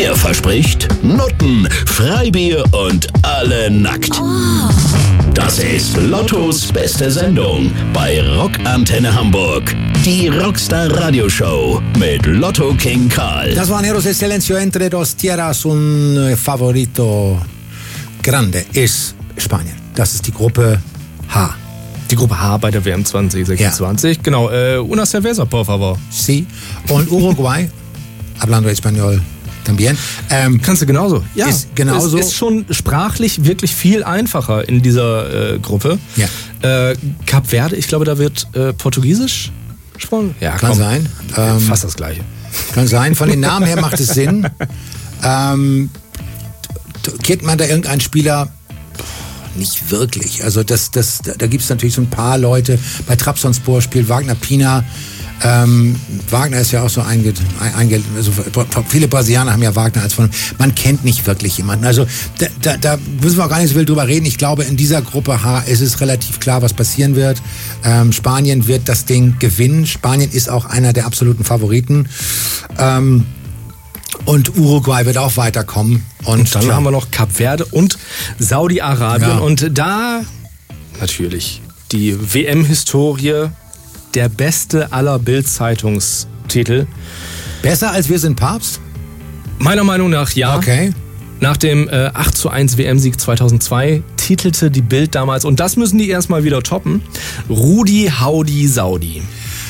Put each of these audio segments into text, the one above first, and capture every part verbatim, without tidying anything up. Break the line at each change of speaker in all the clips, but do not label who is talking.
Er verspricht Nutten, Freibier und alle nackt. Das ist Lottos beste Sendung bei Rockantenne Hamburg. Die Rockstar Radioshow mit Lotto King Karl.
Das war Neros Excellencio entre dos tierras, un favorito grande ist Spanien. Das ist die Gruppe H.
Die Gruppe H bei der W M zwanzig sechsundzwanzig. Ja. Genau, äh, una cerveza, por favor.
Sí. Und Uruguay, hablando español también. Ähm,
Kannst du genauso. Ja,
ist genauso.
Es ist schon sprachlich wirklich viel einfacher in dieser äh, Gruppe.
Ja.
Äh, Kap Verde, ich glaube, da wird äh, Portugiesisch gesprochen. Ja,
kann
komm.
sein. Ähm,
Fast das Gleiche.
Kann sein. Von den Namen her macht es Sinn. Ähm, kennt man da irgendeinen Spieler? Nicht wirklich. Also das, das, da gibt es natürlich so ein paar Leute. Bei Trabzonspor spielt Wagner Pina. Ähm, Wagner ist ja auch so einge, einge also viele Brasilianer haben ja Wagner als von. Man kennt nicht wirklich jemanden. Also da, da, da müssen wir auch gar nicht so viel drüber reden. Ich glaube, in dieser Gruppe H ist es relativ klar, was passieren wird. Ähm, Spanien wird das Ding gewinnen. Spanien ist auch einer der absoluten Favoriten. Ähm, Und Uruguay wird auch weiterkommen. Und,
und dann
ja.
haben wir noch Kap Verde und Saudi-Arabien.
Ja.
Und da natürlich die W M-Historie, der beste aller Bild-Zeitungstitel.
Besser als wir sind Papst?
Meiner Meinung nach ja.
Okay.
Nach dem äh, acht zu eins W M-Sieg zweitausendzwei titelte die Bild damals, und das müssen die erstmal wieder toppen, Rudi Haudi Saudi.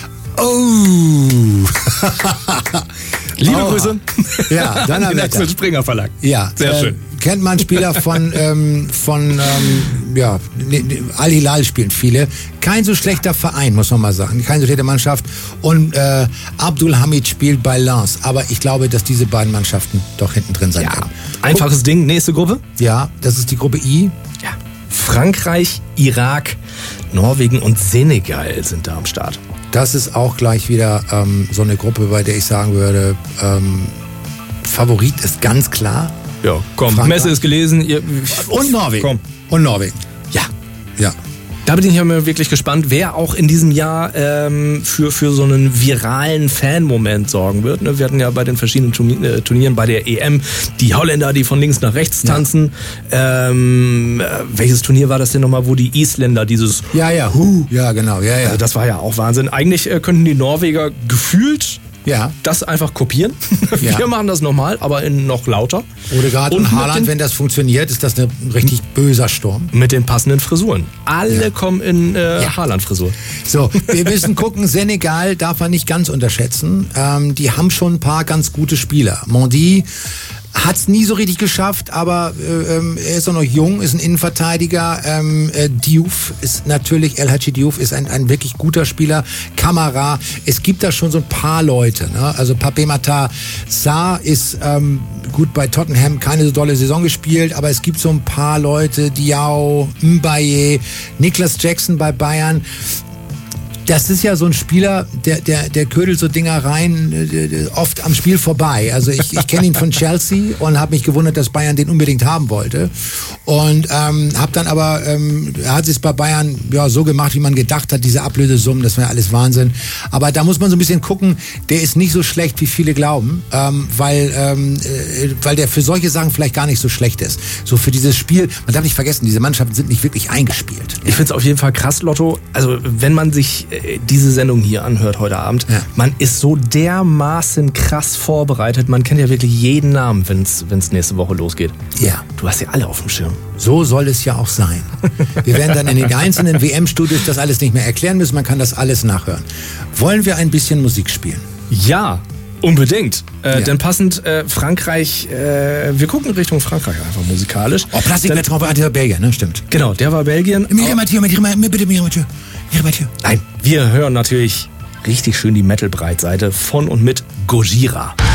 Oh!
Liebe
oh.
Grüße.
Ja, dann
an den Axel Springer Verlag.
Ja,
sehr
äh,
schön.
Kennt man Spieler von, ähm, von ähm, ja, Al-Hilal spielen viele. Kein so schlechter Verein, muss man mal sagen. Keine so schlechte Mannschaft. Und äh, Abdul Hamid spielt bei Lens. Aber ich glaube, dass diese beiden Mannschaften doch hinten drin sein
ja.
werden.
Einfaches Ding. Nächste Gruppe?
Ja, das ist die Gruppe I.
Ja. Frankreich, Irak, Norwegen und Senegal sind da am Start.
Das ist auch gleich wieder ähm, so eine Gruppe, bei der ich sagen würde, ähm, Favorit ist ganz klar.
Ja, komm,
Frankreich.
Messe ist gelesen. Ihr,
und Norwegen.
Komm.
Und Norwegen.
Ja.
Ja.
Da bin ich ja mal wirklich gespannt, wer auch in diesem Jahr ähm, für, für so einen viralen Fan-Moment sorgen wird. Ne? Wir hatten ja bei den verschiedenen Turnieren, bei der E M, die Holländer, die von links nach rechts tanzen. Ja. Ähm, welches Turnier war das denn nochmal, wo die Isländer dieses...
Ja, ja, hu. Ja, genau. Ja, ja.
Also das war ja auch Wahnsinn. Eigentlich äh, könnten die Norweger gefühlt...
Ja.
Das einfach kopieren. Wir
ja. machen
das nochmal, aber in noch lauter.
Odegaard und, und Haaland, wenn das funktioniert, ist das ein richtig böser Sturm.
Mit den passenden Frisuren. Alle ja. kommen in äh,
ja.
Haaland-Frisur.
So, wir müssen gucken, Senegal darf man nicht ganz unterschätzen. Ähm, die haben schon ein paar ganz gute Spieler. Mondi hat es nie so richtig geschafft, aber äh, er ist auch noch jung, ist ein Innenverteidiger. Ähm, äh, Diouf ist natürlich, El Hadji Diouf ist ein, ein wirklich guter Spieler. Kamara, es gibt da schon so ein paar Leute. Ne? Also Pape Matar Sarr ist ähm, gut bei Tottenham, keine so dolle Saison gespielt, aber es gibt so ein paar Leute, Diao, Mbaye, Niklas Jackson bei Bayern. Das ist ja so ein Spieler, der, der, der ködelt so Dinger rein, oft am Spiel vorbei. Also ich, ich kenne ihn von Chelsea und habe mich gewundert, dass Bayern den unbedingt haben wollte. Und ähm, habe dann aber, ähm, er hat es bei Bayern ja so gemacht, wie man gedacht hat, diese Ablösesummen, das war ja alles Wahnsinn. Aber da muss man so ein bisschen gucken, der ist nicht so schlecht, wie viele glauben, ähm, weil, ähm, äh, weil der für solche Sachen vielleicht gar nicht so schlecht ist. So für dieses Spiel, man darf nicht vergessen, diese Mannschaften sind nicht wirklich eingespielt.
Ich finde es auf jeden Fall krass, Lotto. Also wenn man sich diese Sendung hier anhört heute Abend, ja. man ist so dermaßen krass vorbereitet. Man kennt ja wirklich jeden Namen, wenn es nächste Woche losgeht.
Ja.
Du hast ja alle auf dem Schirm.
So soll es ja auch sein. Wir werden dann in den einzelnen W M-Studios das alles nicht mehr erklären müssen. Man kann das alles nachhören. Wollen wir ein bisschen Musik spielen?
Ja, unbedingt. Äh,
ja.
Denn passend äh, Frankreich, äh, wir gucken Richtung Frankreich einfach musikalisch.
Oh, Plastik war der Belgier, ne? Stimmt.
Genau, der war Belgien.
Mir Mathieu, bitte mir Mathieu.
Nein, wir hören natürlich richtig schön die Metal-Breitseite von und mit Gojira.